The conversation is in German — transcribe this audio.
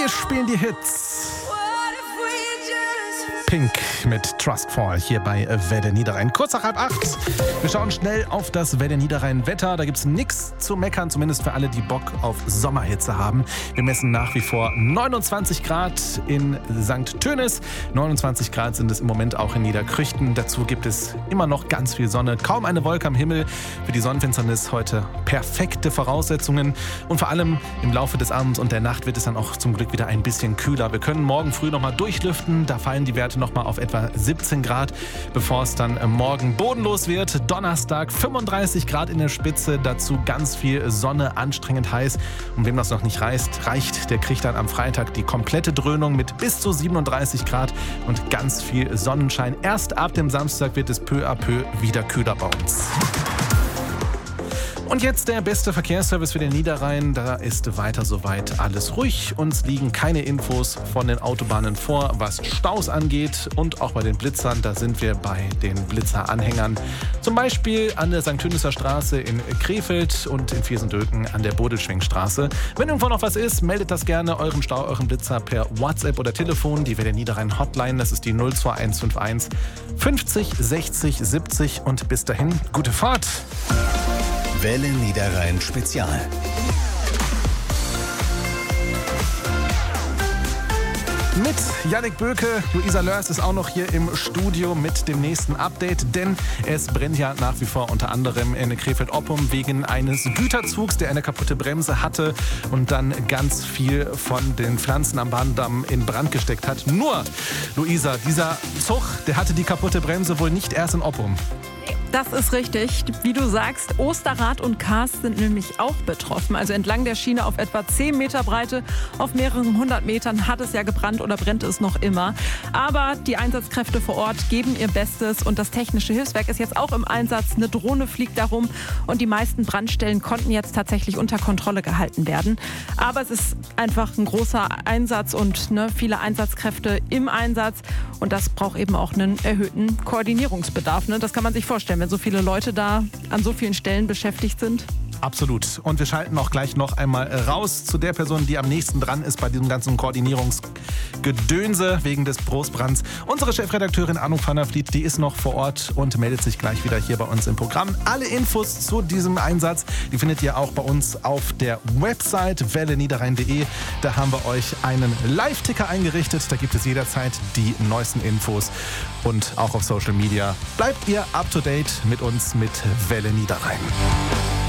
spielen die Hits. Pink mit Trustfall hier bei Welle Niederrhein. Kurz nach 7:30. Wir schauen schnell auf das Welle Niederrhein Wetter. Da gibt es nichts zu meckern, zumindest für alle, die Bock auf Sommerhitze haben. Wir messen nach wie vor 29 Grad in St. Tönis. 29 Grad sind es im Moment auch in Niederkrüchten. Dazu gibt es immer noch ganz viel Sonne. Kaum eine Wolke am Himmel. Für die Sonnenfinsternis heute perfekte Voraussetzungen. Und vor allem im Laufe des Abends und der Nacht wird es dann auch zum Glück wieder ein bisschen kühler. Wir können morgen früh nochmal durchlüften. Da fallen die Werte nochmal auf etwa 17 Grad, bevor es dann morgen bodenlos wird. Donnerstag 35 Grad in der Spitze, dazu ganz viel Sonne, anstrengend heiß. Und wem das noch nicht reicht, der kriegt dann am Freitag die komplette Dröhnung mit bis zu 37 Grad und ganz viel Sonnenschein. Erst ab dem Samstag wird es peu à peu wieder kühler bei uns. Und jetzt der beste Verkehrsservice für den Niederrhein. Da ist weiter soweit alles ruhig. Uns liegen keine Infos von den Autobahnen vor, was Staus angeht. Und auch bei den Blitzern, da sind wir bei den Blitzeranhängern. Zum Beispiel an der St. Töniser Straße in Krefeld und in Viersen-Döken an der Bodelschwingstraße. Wenn irgendwo noch was ist, meldet das gerne, euren Stau, euren Blitzer per WhatsApp oder Telefon. Die Welle Niederrhein Hotline, das ist die 02151 50 60 70. Und bis dahin, gute Fahrt! Welle Niederrhein Spezial. Mit Jannik Böke, Luisa Lörs ist auch noch hier im Studio mit dem nächsten Update, denn es brennt ja nach wie vor unter anderem in Krefeld-Oppum wegen eines Güterzugs, der eine kaputte Bremse hatte und dann ganz viel von den Pflanzen am Bahndamm in Brand gesteckt hat. Nur, Luisa, dieser Zug, der hatte die kaputte Bremse wohl nicht erst in Oppum. Das ist richtig. Wie du sagst, Osterrad und Kars sind nämlich auch betroffen. Also entlang der Schiene auf etwa 10 Meter Breite, auf mehreren 100 Metern hat es ja gebrannt oder brennt es noch immer. Aber die Einsatzkräfte vor Ort geben ihr Bestes und das Technische Hilfswerk ist jetzt auch im Einsatz. Eine Drohne fliegt darum und die meisten Brandstellen konnten jetzt tatsächlich unter Kontrolle gehalten werden. Aber es ist einfach ein großer Einsatz und viele Einsatzkräfte im Einsatz. Und das braucht eben auch einen erhöhten Koordinierungsbedarf. Das kann man sich vorstellen, wenn so viele Leute da an so vielen Stellen beschäftigt sind. Absolut. Und wir schalten auch gleich noch einmal raus zu der Person, die am nächsten dran ist bei diesem ganzen Koordinierungsgedönse wegen des Großbrands. Unsere Chefredakteurin Anu van der Vliet, die ist noch vor Ort und meldet sich gleich wieder hier bei uns im Programm. Alle Infos zu diesem Einsatz, die findet ihr auch bei uns auf der Website welleniederrhein.de. Da haben wir euch einen Live-Ticker eingerichtet. Da gibt es jederzeit die neuesten Infos. Und auch auf Social Media bleibt ihr up to date mit uns mit Welle Niederrhein.